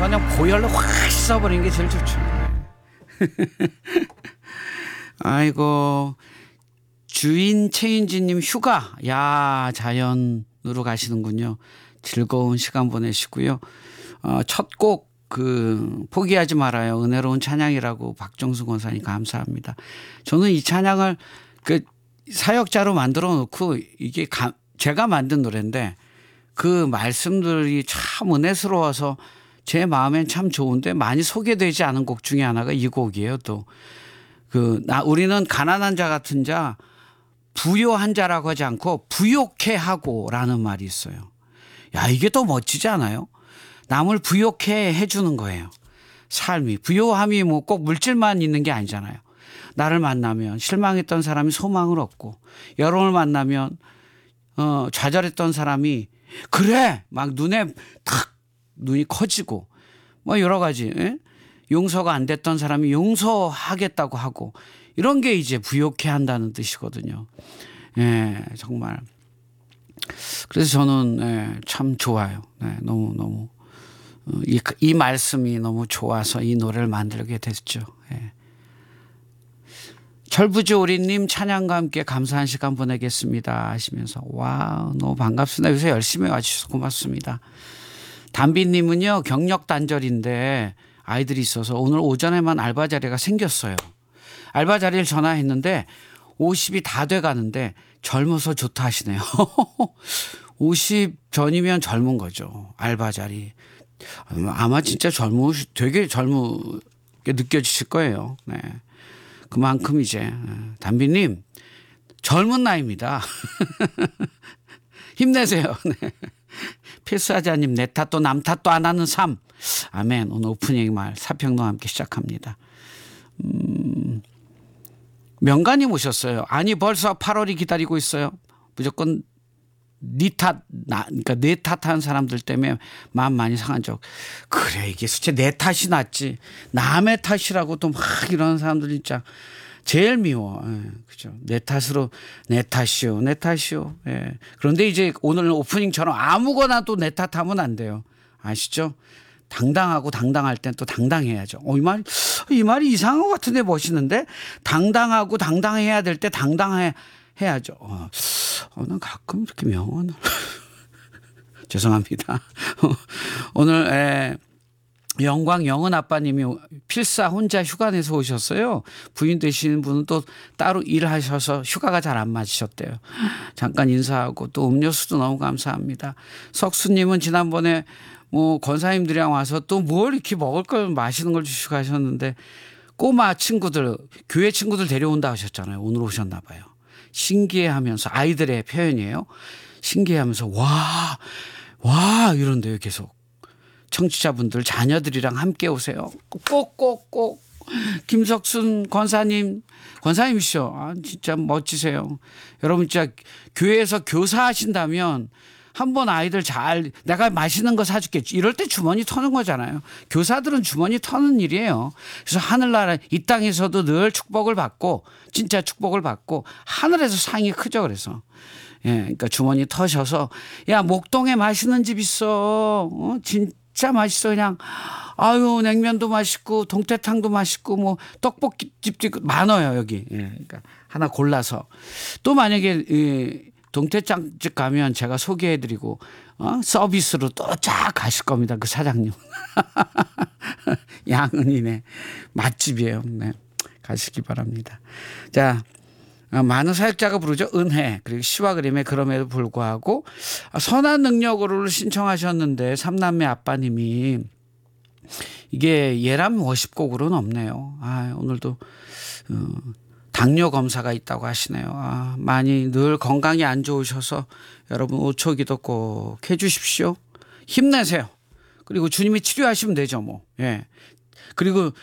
그냥 보혈로 확 씻어버리는 게 제일 좋죠. 아이고, 주인 최인지님 휴가, 야, 자연으로 가시는군요. 즐거운 시간 보내시고요. 첫 곡 포기하지 말아요. 은혜로운 찬양이라고 박정수 권사님 감사합니다. 저는 이 찬양을 사역자로 만들어 놓고 이게 제가 만든 노래인데 그 말씀들이 참 은혜스러워서 제 마음엔 참 좋은데 많이 소개되지 않은 곡 중에 하나가 이 곡이에요. 또 우리는 가난한 자 같은 자, 부요한 자라고 하지 않고 부욕해 하고라는 말이 있어요. 야, 이게 더 멋지지 않아요? 남을 부욕해 해주는 거예요. 삶이. 부요함이 뭐 꼭 물질만 있는 게 아니잖아요. 나를 만나면 실망했던 사람이 소망을 얻고, 여러분을 만나면 좌절했던 사람이 그래 막 눈이 커지고 뭐 여러 가지, 용서가 안 됐던 사람이 용서하겠다고 하고, 이런 게 이제 부욕해 한다는 뜻이거든요. 예, 정말. 그래서 저는 참 좋아요. 너무 이 말씀이 너무 좋아서 이 노래를 만들게 됐죠. 예. 철부지 오리님 찬양과 함께 감사한 시간 보내겠습니다 하시면서 와, 너무 반갑습니다. 요새 열심히 와주셔서 고맙습니다. 담비님은요, 경력 단절인데 아이들이 있어서 오늘 오전에만 알바 자리가 생겼어요. 알바 자리를 전화했는데 50이 다 돼 가는데 젊어서 좋다 하시네요. 50 전이면 젊은 거죠. 알바 자리. 아마 진짜 되게 젊게 느껴지실 거예요. 네. 그만큼 이제 담비님 젊은 나이입니다. 힘내세요. 네. 필수하자님 내 탓도 남 탓도 안 하는 삶. 아멘. 오늘 오프닝 말 사평론과 함께 시작합니다. 명가님 오셨어요. 아니 벌써 8월이 기다리고 있어요. 무조건 그러니까 내 탓한 사람들 때문에 마음 많이 상한 적. 그래, 이게 수채 내 탓이 낫지. 남의 탓이라고 또 막 이러는 사람들 진짜 제일 미워. 그죠. 내 탓으로 내 탓이요. 예. 그런데 이제 오늘 오프닝처럼 아무거나 또 내 탓하면 안 돼요. 아시죠? 당당하고 당당할 땐 또 당당해야죠. 이 말이 이상한 것 같은데 멋있는데? 당당하고 당당해야 될 때 당당해야죠. 난 가끔 이렇게 명언을. 죄송합니다. 오늘 영광 영은 아빠님이 필사 혼자 휴가 내서 오셨어요. 부인 되시는 분은 또 따로 일하셔서 휴가가 잘 안 맞으셨대요. 잠깐 인사하고 또 음료수도 너무 감사합니다. 석수님은 지난번에 뭐 권사님들이랑 와서 또 뭘 이렇게 먹을 걸 마시는 걸 주시고 가셨는데 꼬마 친구들, 교회 친구들 데려온다 하셨잖아요. 오늘 오셨나 봐요. 신기해하면서, 아이들의 표현이에요. 신기해하면서 와 이런데요. 계속 청취자분들 자녀들이랑 함께 오세요. 꼭 김석순 권사님이시죠. 진짜 멋지세요. 여러분 진짜 교회에서 교사하신다면 한번 아이들 내가 맛있는 거 사줄게 이럴 때 주머니 터는 거잖아요. 교사들은 주머니 터는 일이에요. 그래서 하늘나라 이 땅에서도 늘 축복을 받고, 진짜 축복을 받고, 하늘에서 상이 크죠. 그래서 그러니까 주머니 터셔서 야, 목동에 맛있는 집 있어. 진짜 맛있어. 그냥 냉면도 맛있고 동태탕도 맛있고 뭐 떡볶이집도 많아요 여기. 그러니까 하나 골라서. 또 만약에 동태탕집 가면 제가 소개해드리고 서비스로 또 쫙 가실 겁니다. 그 사장님. 양은이네 맛집이에요. 네, 가시기 바랍니다. 자, 많은 사역자가 부르죠. 은혜, 그리고 시와 그림에 그럼에도 불구하고 선한 능력으로를 신청하셨는데 삼남매 아빠님이 이게 예람 워십곡으로는 없네요. 오늘도 당뇨 검사가 있다고 하시네요. 많이 늘 건강이 안 좋으셔서 여러분 5초 기도 꼭 해주십시오. 힘내세요. 그리고 주님이 치료하시면 되죠, 뭐. 예. 그리고